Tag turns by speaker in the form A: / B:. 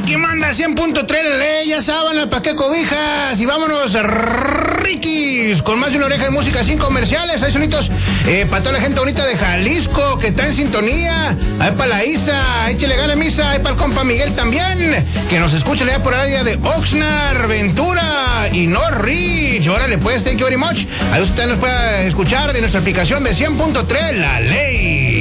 A: Aquí manda 100.3 la ley, ya sábanas, pa' qué cobijas. Y vámonos, Rikis, con más de una oreja de música sin comerciales. Hay sonitos para toda la gente bonita de Jalisco que está en sintonía. Ahí para la Isa, échale gana misa. Ahí para el compa Miguel también, que nos escucha allá por el área de Oxnard, Ventura y Northridge. Órale pues, thank you very much. Ahí usted nos puede escuchar en nuestra aplicación de 100.3 la ley.